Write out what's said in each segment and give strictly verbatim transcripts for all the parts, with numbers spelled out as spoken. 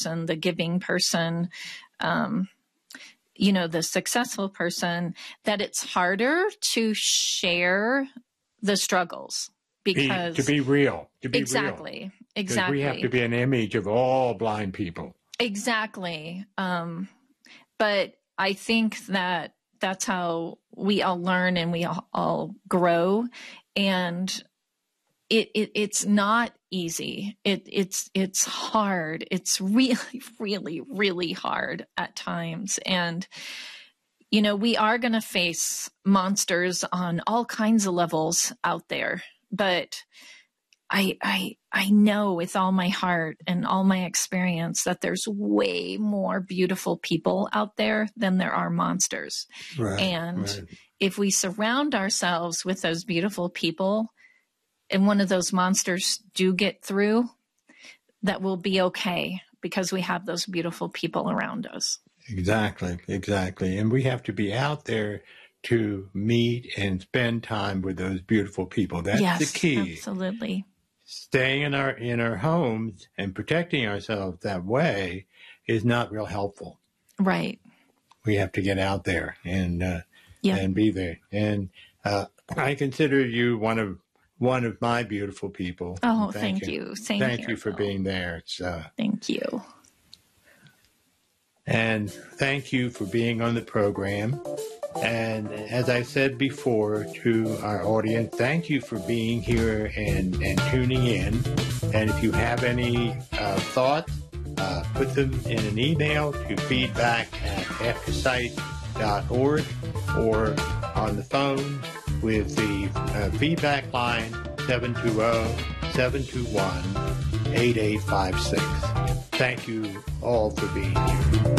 person, the giving person, um, you know, the successful person, that it's harder to share the struggles because be, to be real, to be exactly, real. exactly. We have to be an image of all blind people. Exactly. Um, but I think that that's how we all learn and we all, all grow. And it, it it's not easy. It it's it's hard. It's really, really, really hard at times. And you know, we are going to face monsters on all kinds of levels out there, but I, I, I know with all my heart and all my experience that there's way more beautiful people out there than there are monsters. Right, and right. if we surround ourselves with those beautiful people and one of those monsters do get through, that will be okay because we have those beautiful people around us. Exactly, exactly. And we have to be out there to meet and spend time with those beautiful people. That's yes, the key. Absolutely. Staying in our in our homes and protecting ourselves that way is not real helpful. Right. We have to get out there and uh, yeah. and be there. And uh, I consider you one of one of my beautiful people. Oh, thank, thank you. you. Same thank here, you for Bill. being there. It's, uh, thank you. And thank you for being on the program. And as I said before to our audience, thank you for being here and, and tuning in. And if you have any uh, thoughts, uh, put them in an email to feedback at aftersight dot org or on the phone with the uh, feedback line seven two zero, seven two one, eight eight five six. Thank you all for being here.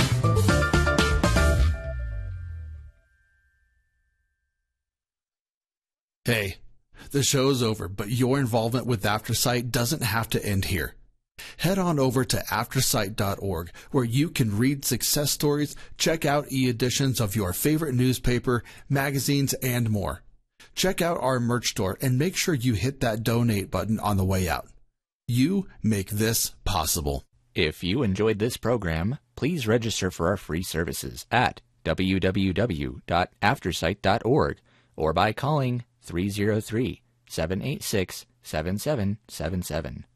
Hey, the show's over, but your involvement with AfterSight doesn't have to end here. Head on over to aftersight dot org, where you can read success stories, check out e-editions of your favorite newspaper, magazines, and more. Check out our merch store and make sure you hit that donate button on the way out. You make this possible. If you enjoyed this program, please register for our free services at w w w dot aftersight dot org or by calling three oh three, seven eight six, seven seven seven seven.